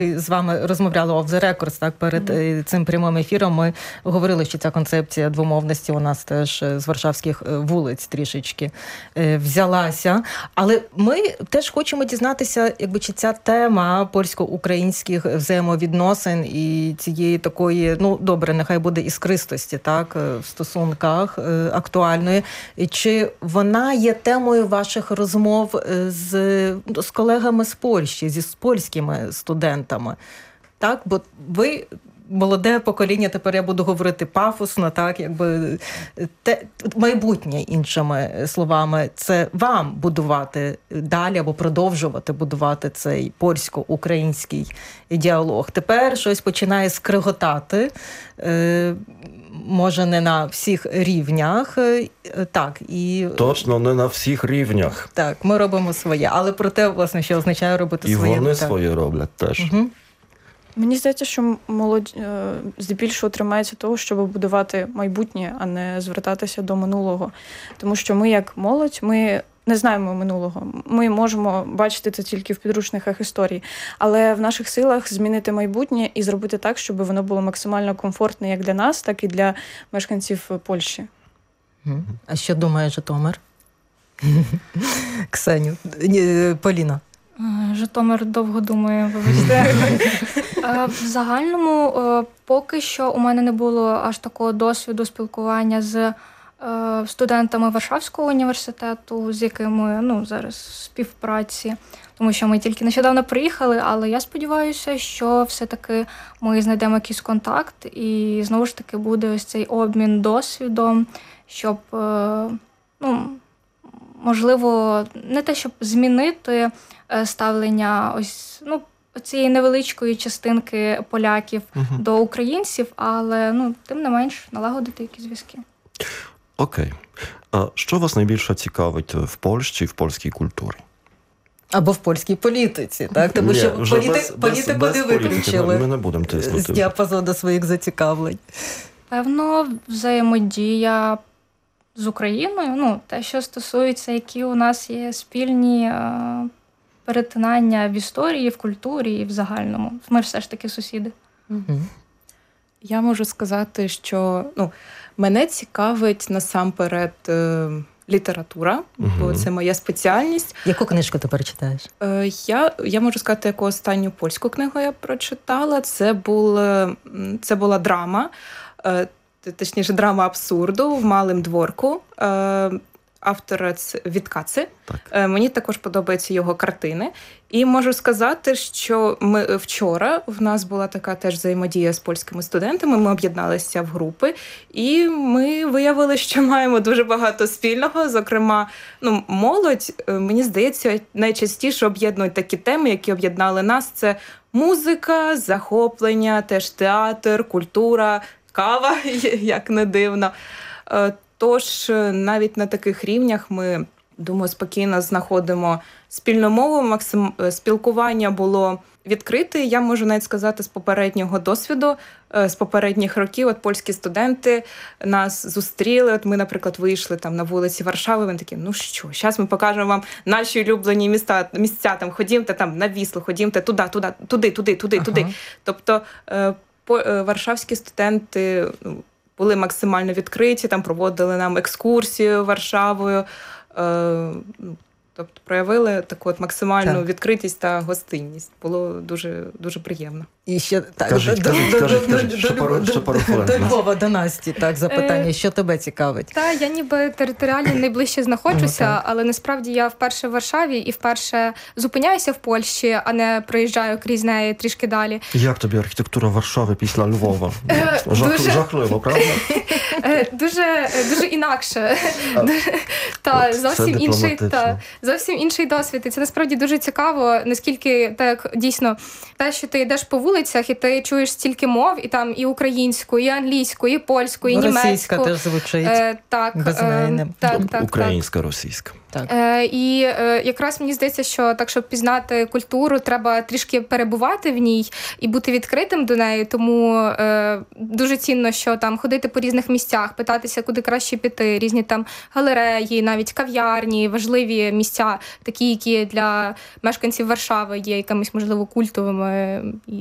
З вами розмовляли off the records, так, перед цим прямим ефіром. Ми говорили, що ця концепція двомовності у нас теж з варшавських вулиць трішечки взялася. Але ми теж хочемо дізнатися, якби, чи ця тема польсько-українських взаємовідносин і цієї такої, ну, добре, нехай буде іскристості, так, в стосунках актуальної. Чи вона є темою ваших розмов з колегами з Польщі, зі польськими студентами? Так, бо ви молоде покоління, тепер я буду говорити пафосно, так, якби майбутнє, іншими словами, це вам будувати далі або продовжувати будувати цей польсько-український діалог. Тепер щось починає скриготати, може не на всіх рівнях, так, і... Точно, не на всіх рівнях. Так, ми робимо своє, але про те, власне, що означає робити і своє. І вони так. своє роблять теж. Угу. Мені здається, що молодь здебільшого тримається того, щоб будувати майбутнє, а не звертатися до минулого. Тому що ми, як молодь, ми не знаємо минулого. Ми можемо бачити це тільки в підручниках історії. Але в наших силах змінити майбутнє і зробити так, щоб воно було максимально комфортне як для нас, так і для мешканців Польщі. А що думає Житомир? Ксеню. Поліна. Житомир довго думає, вибачте. В загальному, поки що у мене не було аж такого досвіду спілкування з студентами Варшавського університету, з якими зараз в співпраці, тому що ми тільки нещодавно приїхали, але я сподіваюся, що все-таки ми знайдемо якийсь контакт і знову ж таки буде ось цей обмін досвідом, щоб, можливо, не те, щоб змінити ставлення цієї невеличкої частинки поляків до українців, але, тим не менш, налагодити якісь зв'язки. Окей. А що вас найбільше цікавить в Польщі, в польській культурі? Або в польській політиці, так? Тому що політику не виключили. Ми не будемо тиснути. З діапазону своїх зацікавлень. Певно, взаємодія з Україною, те, що стосується, які у нас є спільні перетинання в історії, в культурі і в загальному. Ми все ж таки сусіди. Я можу сказати, що мене цікавить насамперед література, бо це моя спеціальність. Яку книжку ти перечитаєш? Я можу сказати, яку останню польську книгу я прочитала. Це була драма, точніше драма абсурду в Малим дворку. Автора Віткаци. Мені також подобаються його картини. І можу сказати, що вчора в нас була така теж взаємодія з польськими студентами, ми об'єдналися в групи, і ми виявили, що маємо дуже багато спільного. Зокрема, молодь, мені здається, найчастіше об'єднують такі теми, які об'єднали нас. Це музика, захоплення, теж театр, культура, кава, як не дивно. Тож навіть на таких рівнях ми, думаю, спокійно знаходимо спільну мову. Спілкування було відкрите. Я можу навіть сказати з попереднього досвіду, з попередніх років. От польські студенти нас зустріли. От ми, наприклад, вийшли там на вулиці Варшави. Вони такі, зараз ми покажемо вам наші улюблені місця. Там ходімте там на Віслу, ходімте туди. Тобто варшавські студенти були максимально відкриті, там проводили нам екскурсію Варшавою, тобто проявили таку максимальну відкритість та гостинність. Було дуже, дуже приємно. І ще кажіть, до Львова, до Насті, запитання, що тебе цікавить? Я ніби територіально найближче знаходжуся, але насправді я вперше в Варшаві і вперше зупиняюся в Польщі, а не проїжджаю крізь неї трішки далі. Як тобі архітектура Варшави після Львова? Жахливо, правда? Дуже інакше. Зовсім інший досвід. І це насправді дуже цікаво, наскільки так дійсно те, що ти йдеш по вулицях, і ти чуєш стільки мов, і там і українську, і англійську, і польську, і німецьку. Російська теж звучить. Так. Українська, російська. Так. І якраз мені здається, що так, щоб пізнати культуру, треба трішки перебувати в ній і бути відкритим до неї. Тому дуже цінно, що там ходити по різних місцях, питатися, куди краще піти, різні там галереї, навіть кав'ярні, важливі місця, такі, які для мешканців Варшави є якимись, можливо, культовими.